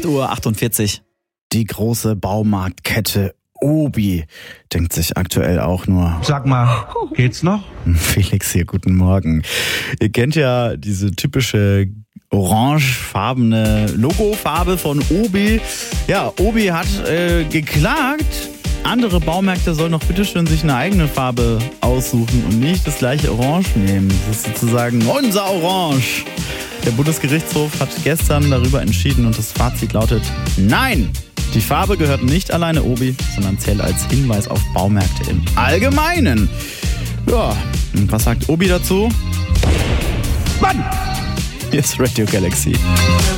8:48 Uhr. Die große Baumarktkette Obi denkt sich aktuell auch nur: Sag mal, geht's noch? Felix hier, guten Morgen. Ihr kennt ja diese typische orangefarbene Logofarbe von Obi. Ja, Obi hat geklagt, andere Baumärkte sollen doch bitteschön sich eine eigene Farbe aussuchen und nicht das gleiche Orange nehmen. Das ist sozusagen unser Orange. Der Bundesgerichtshof hat gestern darüber entschieden und das Fazit lautet: Nein! Die Farbe gehört nicht alleine Obi, sondern zählt als Hinweis auf Baumärkte im Allgemeinen. Ja, und was sagt Obi dazu? Mann! Hier ist Radio Galaxy.